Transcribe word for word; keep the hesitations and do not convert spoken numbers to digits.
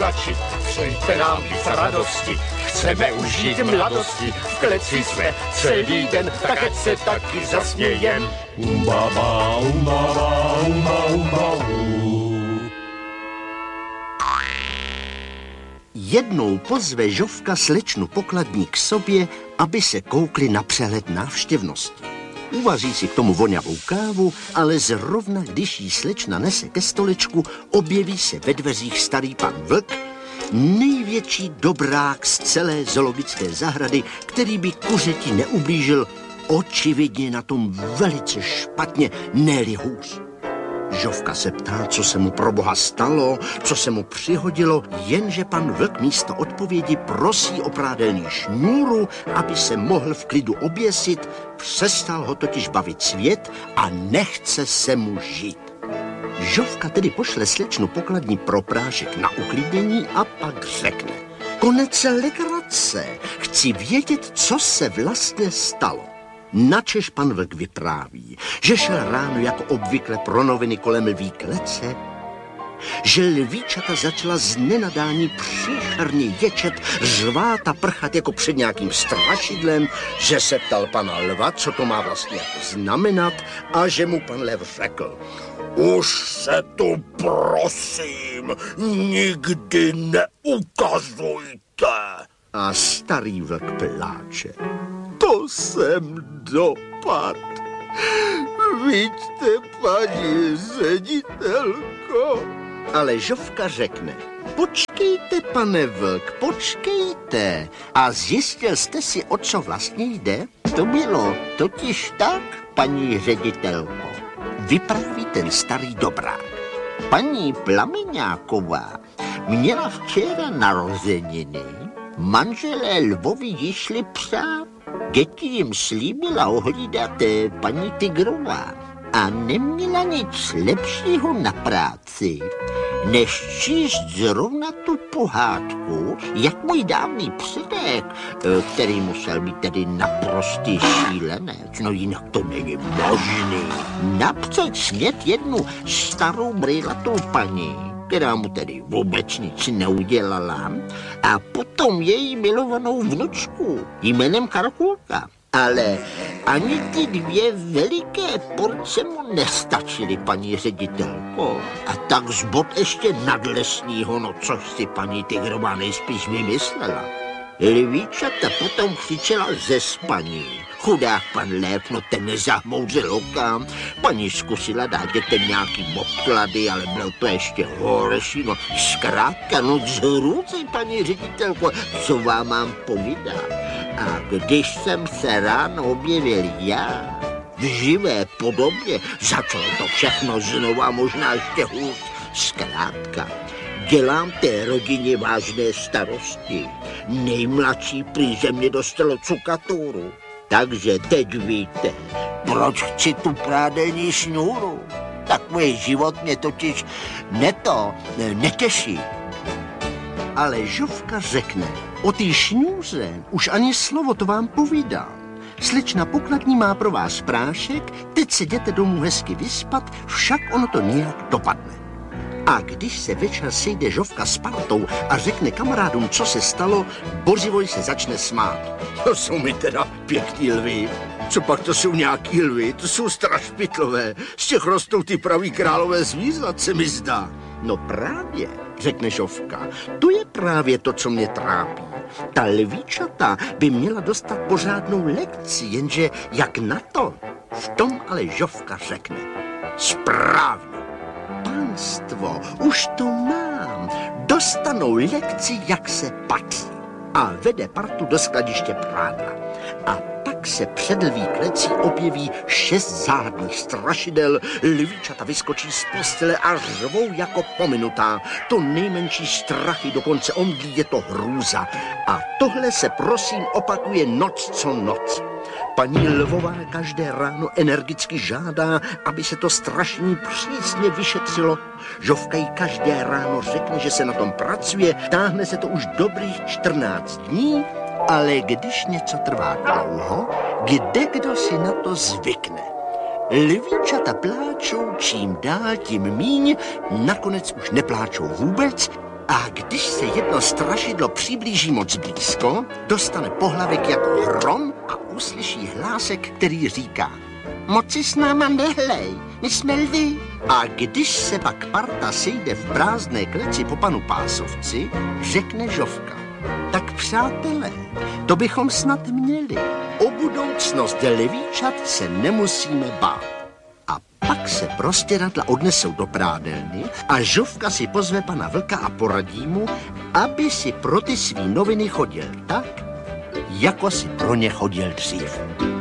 tlačit, přejte nám víc radosti, chceme užít mladosti, v kleci jsme celý den, tak ať se taky zasmějem. Umbaba, umbaba, umba, umba, um. Jednou pozve Žofka slečnu Pokladní k sobě, aby se koukli na přehled návštěvnosti. Uvaří si k tomu vonavou kávu, ale zrovna, když jí slečna nese ke stolečku, objeví se ve dveřích starý pan Vlk, největší dobrák z celé zoologické zahrady, který by kuřeti neublížil, očividně na tom velice špatně, ne-li hůř. Žofka se ptá, co se mu pro boha stalo, co se mu přihodilo, jenže pan Vlk místo odpovědi prosí o prádelný šňůru, aby se mohl v klidu oběsit, přestal ho totiž bavit svět a nechce se mu žít. Žofka tedy pošle slečnu Pokladní pro prášek na uklidnění a pak řekne: konec legrace, chci vědět, co se vlastně stalo. Načež pan Vlk vypráví, že šel ráno jako obvykle pro noviny kolem lví klece, že lvíčata začala z nenadání příšerně ječet, řvát a prchat jako před nějakým strašidlem, že se ptal pana lva, co to má vlastně jako znamenat, a že mu pan lev řekl: už se tu prosím nikdy neukazujte. A starý Vlk pláče: to jsem dopad. Vidíte, paní ředitelko. Ale Žofka řekne: počkejte, pane Vlk, počkejte. A zjistil jste si, o co vlastně jde? To bylo totiž tak, paní ředitelko. Vypráví ten starý dobrák. Paní Plameňáková měla včera narozeniny. Manželé lvovi ji šli přát. Děti jim slíbila ohlídat paní Tygrová a neměla nic lepšího na práci, než číst zrovna tu pohádku, jak můj dávný předek, který musel být tedy naprostý šílenec, no jinak to není možný, napřed snět jednu starou brýlatou paní, která mu tedy vůbec nic neudělala, a potom její milovanou vnučku jménem Karkulka. Ale ani ty dvě veliké porce mu nestačily, paní ředitelko. A tak zbod ještě nadlesního, no což si paní Tygrová nejspíš vymyslela. Lvíčata potom křičela ze spaní. Chudák pan Lév, no ten nezahmouřil oka. Paní zkusila dát dětem nějaký obklady, ale bylo to ještě horší. No zkrátka, no zhrůzy, paní ředitelko, co vám mám povídat. A když jsem se ráno objevil já, v živé podobě, začalo to všechno znovu a možná ještě hůř. Zkrátka, dělám té rodině vážné starosti. Nejmladší prý ze mě dostalo cukaturu. Takže teď víte, proč chci tu prádelní šňůru. Takový život mě totiž neto, netěší. Ale Žofka řekne: o té šňůře už ani slovo, to vám povídám. Slečna Pokladní má pro vás prášek, teď se jděte domů hezky vyspat, však ono to nějak dopadne. A když se večer sejde Žofka s partou a řekne kamarádům, co se stalo, Bořivoj se začne smát. To jsou mi teda pěkný lvy. Co pak to jsou nějaký lvy? To jsou strašpitlové. Z těch rostou ty pravý králové zvířat, se mi zdá. No právě, řekne Žofka, to je právě to, co mě trápí. Ta lvíčata by měla dostat pořádnou lekci, jenže jak na to? V tom ale Žofka řekne: správně. Pánstvo, už to mám. Dostanou lekci, jak se patří. A vede partu do skladiště prádla. A pak se před lví klecí objeví šest záhadných strašidel, lvíčata vyskočí z postele a řvou jako pominutá. To nejmenší strachy dokonce omdlí, je to hrůza. A tohle se prosím opakuje noc co noc. Paní Lvová každé ráno energicky žádá, aby se to strašení přísně vyšetřilo. Žofka jí každé ráno řekne, že se na tom pracuje, táhne se to už dobrých čtrnáct dní, ale když něco trvá dlouho, kde kdo si na to zvykne. Lvíčata pláčou čím dál tím míň, nakonec už nepláčou vůbec A když se jedno strašidlo přiblíží moc blízko, dostane pohlavek jako hrom a uslyší hlásek, který říká: moci s náma nehlej, my jsme lvi. A když se pak parta sejde v prázdné kleci po panu Pásovci, řekne Žofka: tak přátelé, to bychom snad měli. O budoucnost lvíčat se nemusíme bát. A pak se prostěradla odnesou do prádelny a Žofka si pozve pana Vlka a poradí mu, aby si pro ty svý noviny chodil tak, jako si pro ně chodil dřív.